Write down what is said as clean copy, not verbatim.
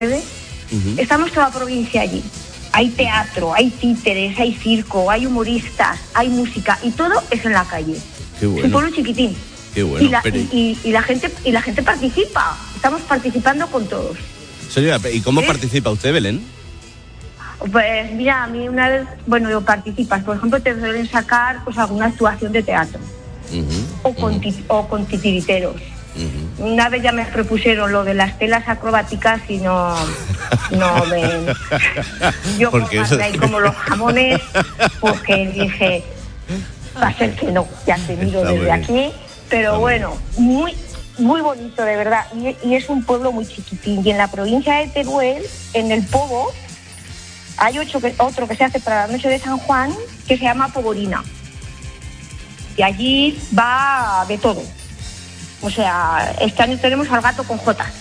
estamos toda la provincia allí. Hay teatro, hay títeres, hay circo, hay humoristas, hay música y todo es en la calle. Qué bueno. Es un pueblo chiquitín. Qué bueno. Y la gente participa. Estamos participando con todos. Señora, ¿y cómo participa usted, Belén? Pues mira, a mí una vez, yo participas, por ejemplo, te suelen sacar pues alguna actuación de teatro o con titiriteros. Una vez ya me propusieron lo de las telas acrobáticas y no me... Yo colgarme ahí como los jamones, porque dije, va a ser que no, ya te miro desde aquí, pero bueno, muy muy bonito de verdad, y es un pueblo muy chiquitín, y en la provincia de Teruel, en el Pobo, hay otro que se hace para la noche de San Juan, que se llama Pogorina, y allí va de todo. O sea, este año tenemos al gato con J.